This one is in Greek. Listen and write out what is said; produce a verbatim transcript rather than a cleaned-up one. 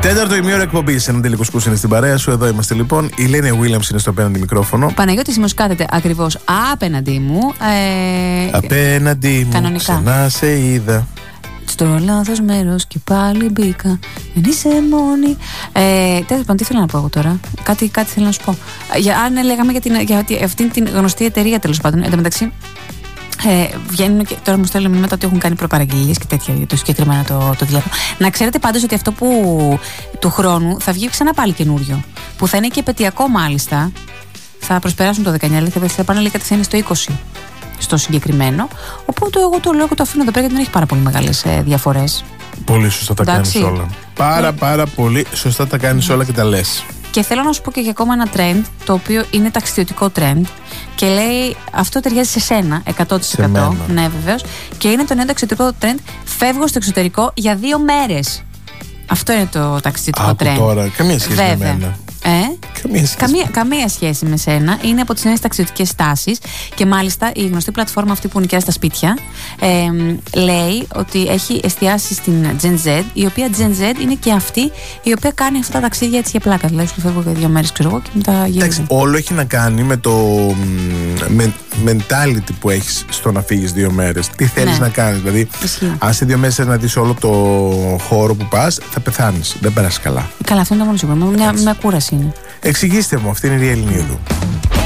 Τέταρτο ημίωρο εκπομπή. Έναν τελικό σκούσι είναι στην παρέα σου. Εδώ είμαστε λοιπόν. Η Λένε Βίλιαμς είναι στο απέναντι μικρόφωνο. Παναγιώτης Σίμος κάθεται ακριβώς απέναντί μου. Ε... Απέναντί μου. Κανονικά. Ξανά σε είδα. Στο λάθος μέρος και πάλι μπήκα. Δεν είσαι μόνη. Ε, Τέλος πάντων, τι θέλω να πω εγώ τώρα. Κάτι, κάτι θέλω να σου πω. Για, αν λέγαμε για, την, για αυτήν την γνωστή εταιρεία, τέλος πάντων. Εν τω μεταξύ, ε, βγαίνουν και τώρα μου στέλνουν μηνύματα ότι έχουν κάνει προπαραγγελίες και τέτοια για το συγκεκριμένο το, το διάβολο. Να ξέρετε πάντως ότι αυτό που του χρόνου θα βγει ξανά πάλι καινούριο. Που θα είναι και επαιτειακό μάλιστα. Θα προσπεράσουν το δεκαεννιά, δηλαδή θα πάνε λίγα θα είναι στο είκοσι. Στο συγκεκριμένο. Οπότε εγώ το λέω και το αφήνω εδώ πέρα γιατί δεν έχει πάρα πολύ μεγάλες ε, διαφορές. Πολύ σωστά τα κάνεις όλα. Πάρα yeah. πάρα πολύ σωστά τα κάνεις yeah. όλα και τα λες. Και θέλω να σου πω και για ακόμα ένα trend, το οποίο είναι ταξιδιωτικό trend. Και λέει αυτό ταιριάζει σε σένα εκατό τοις εκατό. Ναι, βεβαίως. Και είναι το νέο ταξιδιωτικό trend. Φεύγω στο εξωτερικό για δύο μέρες. Αυτό είναι το ταξιδιωτικό από trend. Τώρα, καμία σχέση Βέβαια. με μένα. Ε? Καμία σχέση. Καμία, καμία σχέση με σένα. Είναι από τις νέες ταξιδιωτικές τάσεις. Και μάλιστα η γνωστή πλατφόρμα αυτή που νοικιάζει στα σπίτια ε, λέει ότι έχει εστιάσει στην Gen Z, η οποία Gen Z είναι και αυτή η οποία κάνει αυτά τα ταξίδια έτσι για πλάκα. Δηλαδή σου φεύγω για δύο μέρες, ξέρω εγώ, και μετά γυρίζω. Εντάξει, όλο έχει να κάνει με το με, mentality που έχεις στο να φύγεις δύο μέρες. Τι θέλεις ναι. να κάνεις. Δηλαδή, ισχύει. Αν σε δύο μέρες να δεις όλο το χώρο που πας, θα πεθάνεις. Δεν περάσεις καλά. Καλά, αυτό είναι το μόνο σίγουρο. Μια, μια κούραση είναι. Εξηγήστε μου, αυτή είναι η Ριελνίδου.